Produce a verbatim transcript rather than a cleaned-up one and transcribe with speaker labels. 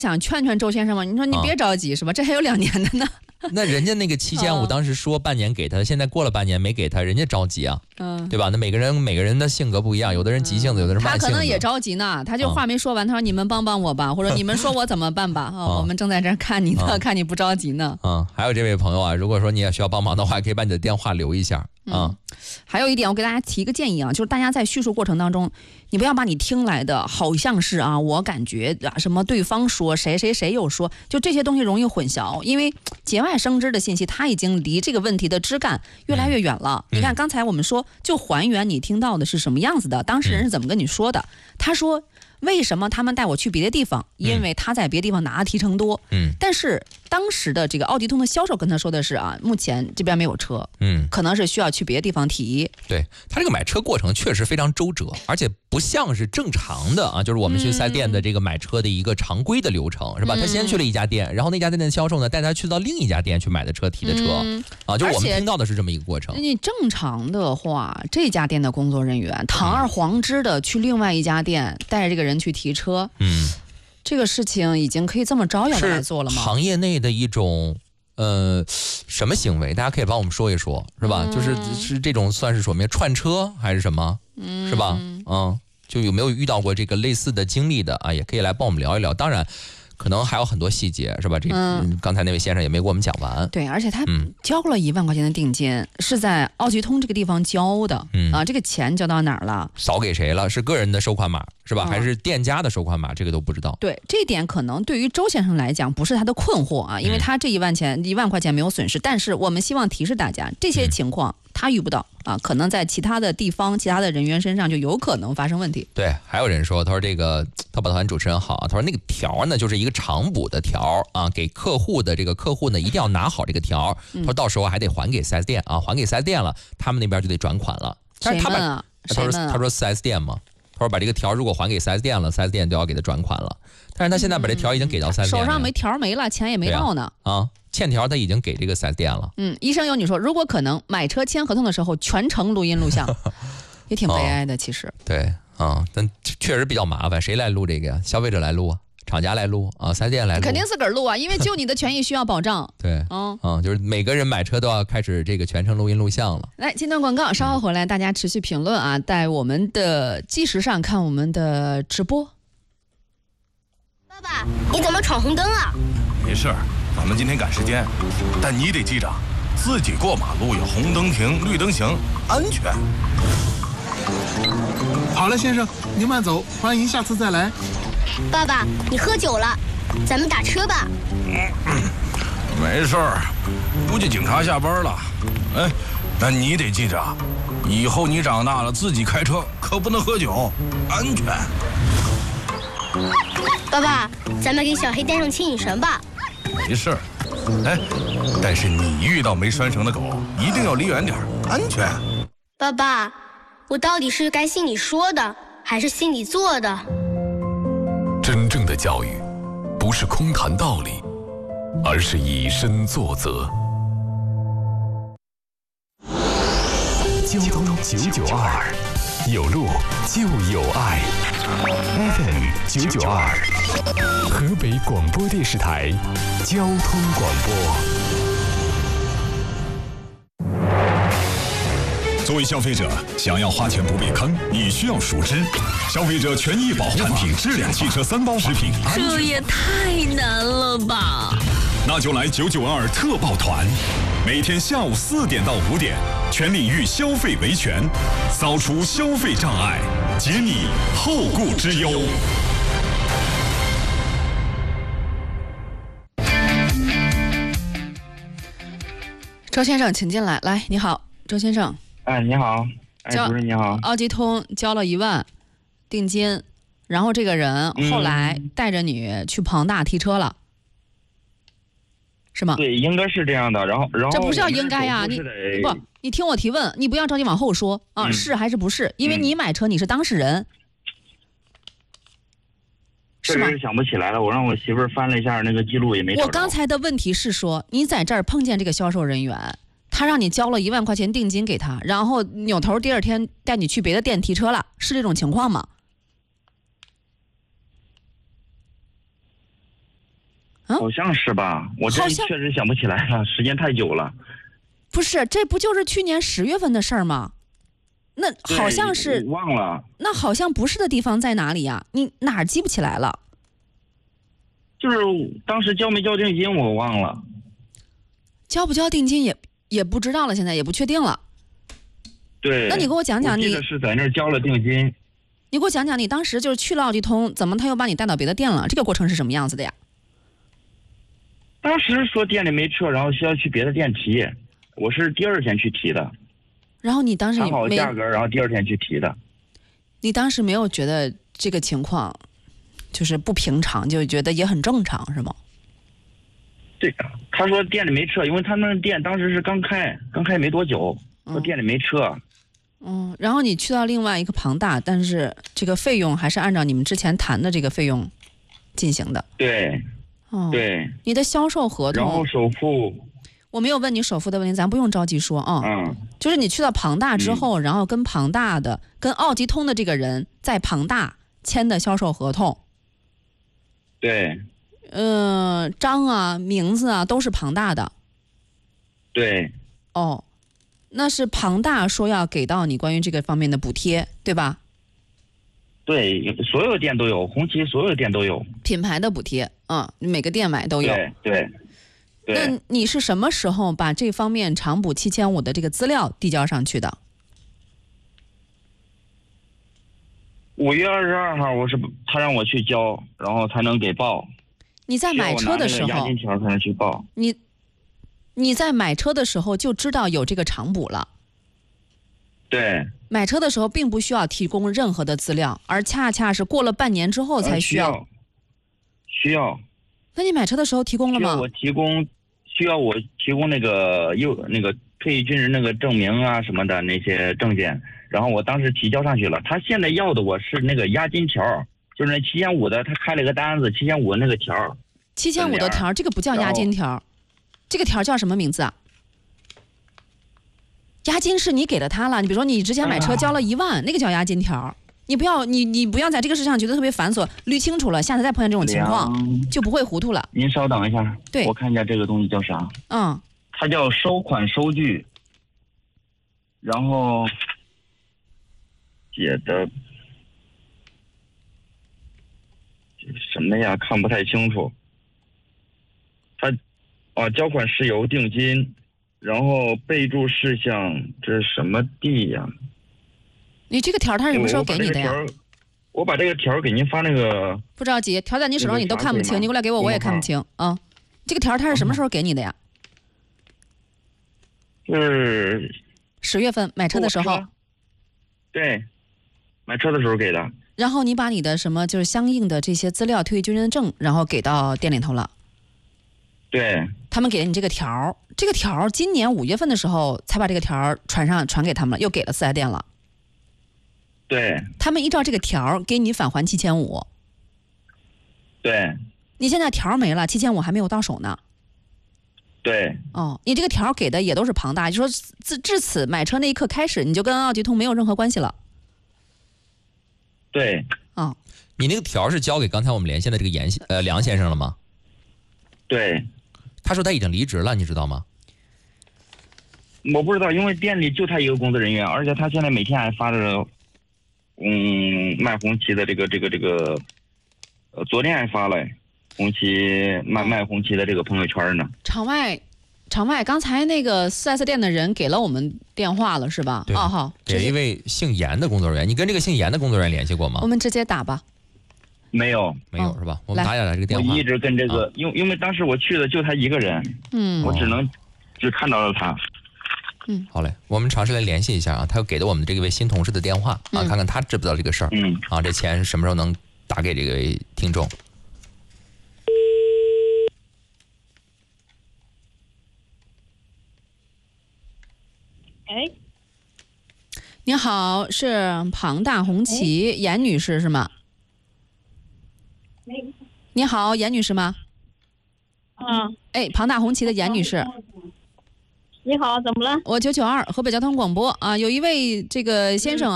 Speaker 1: 想劝劝周先生嘛，你说你别着急、啊、是吧？这还有两年的呢。
Speaker 2: 那人家那个七千五当时说半年给他，现在过了半年没给他，人家着急啊，嗯，对吧？那每个人每个人的性格不一样，有的人急性子，有的人慢性子。
Speaker 1: 他可能也着急呢，他就话没说完，他说你们帮帮我吧，或者你们说我怎么办吧？啊，我们正在这儿看你呢，啊、看你不着急呢。
Speaker 2: 嗯，还有这位朋友啊，如果说你也需要帮忙的话，可以把你的电话留一下。嗯，
Speaker 1: 还有一点，我给大家提一个建议啊，就是大家在叙述过程当中，你不要把你听来的好像是啊，我感觉啊，什么对方说谁谁谁又说，就这些东西容易混淆，因为节外生枝的信息，它已经离这个问题的枝干越来越远了。嗯、你看刚才我们说，就还原你听到的是什么样子的，当事人是怎么跟你说的？他说。为什么他们带我去别的地方？因为他在别的地方拿的提成多。嗯，但是当时的这个奥迪通的销售跟他说的是啊，目前这边没有车，嗯，可能是需要去别的地方提。
Speaker 2: 对，他这个买车过程确实非常周折，而且不像是正常的啊，就是我们去四 S店的这个买车的一个常规的流程，嗯、是吧？他先去了一家店，然后那家店的销售呢带他去到另一家店去买的车提的车，嗯、啊，就我们听到的是这么一个过程。
Speaker 1: 你正常的话，这家店的工作人员堂而皇之的去另外一家店带着这个人去提车，嗯，这个事情已经可以这么招摇的来做了吗？
Speaker 2: 行业内的一种呃什么行为？大家可以帮我们说一说，是吧？嗯、就是是这种算是什么串车还是什么？嗯，是吧？嗯，就有没有遇到过这个类似的经历的啊？也可以来帮我们聊一聊。当然。可能还有很多细节，是吧？这、嗯、刚才那位先生也没给我们讲完。
Speaker 1: 对，而且他交了一万块钱的定金，嗯、是在奥吉通这个地方交的。嗯啊，这个钱交到哪儿了？
Speaker 2: 扫给谁了？是个人的收款码是吧？嗯、还是店家的收款码？这个都不知道。
Speaker 1: 对，这一点可能对于周先生来讲不是他的困惑啊，因为他这一万钱、嗯、一万块钱没有损失。但是我们希望提示大家，这些情况。嗯他遇不到啊，可能在其他的地方、其他的人员身上就有可能发生问题。
Speaker 2: 对，还有人说，他说这个淘宝团主持人好，他说那个条呢就是一个长补的条啊，给客户的这个客户呢一定要拿好这个条，他说到时候还得还给 四 S 店啊，还给 四 S 店了，他们那边就得转款了。
Speaker 1: 但是他把谁们啊？
Speaker 2: 他说他说 四 S 店嘛，他说把这个条如果还给 四 S 店了 ，四 S 店就要给他转款了。但是他现在把这条已经给到 四 S 店了、嗯，
Speaker 1: 手上没条没了，钱也没到呢。
Speaker 2: 啊。啊欠条他已经给这个 四 S 店了。
Speaker 1: 嗯，医生有你说，如果可能，买车签合同的时候全程录音录像，也挺悲哀的。其实、哦、
Speaker 2: 对啊，但确实比较麻烦。谁来录这个呀？消费者来录啊，厂家来录啊，四 S 店来录，
Speaker 1: 肯定自个儿录啊，因为就你的权益需要保障。
Speaker 2: 对，嗯嗯，就是每个人买车都要开始这个全程录音录像了。
Speaker 1: 来，进段广告，稍后回来，大家持续评论啊，在我们的计时上看我们的直播。
Speaker 3: 爸爸，你怎么闯红灯啊？
Speaker 4: 没事。咱们今天赶时间，但你得记着，自己过马路有红灯停，绿灯行，安全。
Speaker 5: 好了，先生，您慢走，欢迎下次再来。
Speaker 3: 爸爸，你喝酒了，咱们打车吧。
Speaker 4: 嗯、没事儿，估计警察下班了。哎，但你得记着，以后你长大了自己开车可不能喝酒，安全。
Speaker 3: 爸爸，咱们给小黑带上牵引绳吧。
Speaker 4: 没事，哎，但是你遇到没拴绳的狗，一定要离远点，安全。
Speaker 3: 爸爸，我到底是该信你说的，还是信你做的？
Speaker 6: 真正的教育，不是空谈道理，而是以身作则。交通九九二，有路就有爱。F M 九九二，河北广播电视台交通广播。
Speaker 7: 作为消费者，想要花钱不被坑，你需要熟知消费者权益保护法、产品质量、汽车三包食品安全。
Speaker 8: 这也太难了吧！
Speaker 7: 那就来九九二特报团，每天下午四点到五点，全领域消费维权，扫除消费障碍，解你后顾之忧。
Speaker 1: 周先生，请进来。来，你好，周先生。
Speaker 9: 哎，你好，哎，主任你好。
Speaker 1: 奥吉通交了一万定金，然后这个人后来带着你去庞大提车了。嗯，是吗？
Speaker 9: 对，应该是这样的。然后，然后
Speaker 1: 这不是要应该呀？你不，你听我提问，你不要着急往后说啊，嗯、是还是不是？因为你买车，你是当事人，
Speaker 9: 确实是想不起来了。我让我媳妇儿翻了一下那个记录，也没找着。
Speaker 1: 我刚才的问题是说，你在这儿碰见这个销售人员，他让你交了一万块钱定金给他，然后扭头第二天带你去别的店提车了，是这种情况吗？ 啊？
Speaker 9: 好像是吧，我这确实想不起来了，时间太久了。
Speaker 1: 不是，这不就是去年十月份的事儿吗？那好像是
Speaker 9: 忘了。
Speaker 1: 那好像不是的地方在哪里呀？你哪儿记不起来了？
Speaker 9: 就是当时交没交定金我忘了。
Speaker 1: 交不交定金也也不知道了，现在也不确定了。
Speaker 9: 对。
Speaker 1: 那你给我讲讲，你
Speaker 9: 我记得是在那儿交了定金。
Speaker 1: 你给我讲讲，你当时就是去了奥迪通，怎么他又把你带到别的店了？这个过程是什么样子的呀？
Speaker 9: 当时说店里没车，然后需要去别的店提，我是第二天去提的。
Speaker 1: 然后你当时
Speaker 9: 谈好价格，然后第二天去提的。
Speaker 1: 你当时没有觉得这个情况就是不平常，就觉得也很正常，是吗？
Speaker 9: 对，他说店里没车，因为他们店当时是刚开，刚开没多久，说店里没车。
Speaker 1: 嗯，然后你去到另外一个庞大，但是这个费用还是按照你们之前谈的这个费用进行的。
Speaker 9: 对，
Speaker 1: 哦，
Speaker 9: 对。
Speaker 1: 你的销售合同，
Speaker 9: 然后首付，
Speaker 1: 我没有问你首付的问题，咱不用着急说啊。
Speaker 9: 嗯。
Speaker 1: 就是你去到庞大之后，嗯、然后跟庞大的、跟奥迪通的这个人在庞大签的销售合同。
Speaker 9: 对。
Speaker 1: 呃，章啊、名字啊都是庞大的。
Speaker 9: 对。
Speaker 1: 哦。那是庞大说要给到你关于这个方面的补贴，对吧？
Speaker 9: 对，所有店都有，红旗所有店都有
Speaker 1: 品牌的补贴，嗯，每个店买都有。
Speaker 9: 对对对。
Speaker 1: 那你是什么时候把这方面偿补七千五的这个资料递交上去的？
Speaker 9: 五月二十二号，我是他让我去交，然后才能给报。
Speaker 1: 你在买车的时候，
Speaker 9: 押金条才能去报。
Speaker 1: 你。你在买车的时候就知道有这个偿补了。
Speaker 9: 对。
Speaker 1: 买车的时候并不需要提供任何的资料，而恰恰是过了半年之后才需要。
Speaker 9: 呃、需要。需要。
Speaker 1: 那你买车的时候提供了吗？
Speaker 9: 需要我提供，需要我提供那个又那个退役军人那个证明啊什么的那些证件，然后我当时提交上去了。他现在要的我是那个押金条，就是那七千五的，他开了个单子，七千五那个条。
Speaker 1: 七千五的条，这个不叫押金条。这个条叫什么名字啊？押金是你给了他了，你比如说你之前买车交了一万，啊、那个叫押金条。你不要你你不要在这个事上觉得特别繁琐，捋清楚了，下次再碰见这种情况就不会糊涂了。
Speaker 9: 您稍等一下，
Speaker 1: 对，
Speaker 9: 我看一下这个东西叫啥？
Speaker 1: 嗯，
Speaker 9: 它叫收款收据，然后写的什么呀？看不太清楚。它。啊，交款事由定金，然后备注事项，这是什么地呀？
Speaker 1: 你这个条他是什么时候给你的呀？
Speaker 9: 我把这个条给您发那个。
Speaker 1: 不着急，条在你手上你都看不清，你过来给我我也看不清啊。这个条他是什么时候给你的呀？
Speaker 9: 是
Speaker 1: 十月份买车的时候。
Speaker 9: 对，买车的时候给的。
Speaker 1: 然后你把你的什么就是相应的这些资料、退役军人证，然后给到店里头了。
Speaker 9: 对，
Speaker 1: 他们给了你这个条，这个条今年五月份的时候才把这个条传上传给他们了，又给了四 S 店了。
Speaker 9: 对，
Speaker 1: 他们依照这个条给你返还七千五。
Speaker 9: 对，
Speaker 1: 你现在条没了，七千五还没有到手呢。
Speaker 9: 对，
Speaker 1: 哦，你这个条给的也都是庞大，就说自至此买车那一刻开始，你就跟奥迪通没有任何关系了。
Speaker 9: 对，
Speaker 1: 哦，
Speaker 2: 你那个条是交给刚才我们连线的这个严呃梁先生了吗？
Speaker 9: 对。
Speaker 2: 他说他已经离职了，你知道吗？
Speaker 9: 我不知道，因为店里就他一个工作人员，而且他现在每天还发着，嗯，卖红旗的这个这个这个，呃，昨天还发了红旗卖卖红旗的这个朋友圈呢。
Speaker 1: 场外，场外，刚才那个四 S 店的人给了我们电话了，是吧？
Speaker 2: 对，
Speaker 1: 哦，好，
Speaker 2: 给一位姓严的工作人员，你跟这个姓严的工作人员联系过吗？
Speaker 1: 我们直接打吧。
Speaker 9: 没有，
Speaker 2: 没有、哦、是吧？我们打下来这个电话。
Speaker 9: 我一直跟这个，啊、因为因为当时我去的就他一个人，
Speaker 1: 嗯，
Speaker 9: 我只能只看到了他。
Speaker 1: 嗯，
Speaker 2: 好嘞，我们尝试来联系一下啊，他给的我们这个位新同事的电话啊，
Speaker 1: 嗯、
Speaker 2: 看看他知不知道这个事儿。
Speaker 9: 嗯，
Speaker 2: 啊，这钱什么时候能打给这个听众？
Speaker 10: 哎，
Speaker 1: 你好，是庞大红旗严女士是吗？你好，严女士吗？
Speaker 10: 嗯。
Speaker 1: 哎，庞大红旗的严女士。
Speaker 10: 你好，怎么了？
Speaker 1: 我九九二河北交通广播啊，有一位这个先生啊。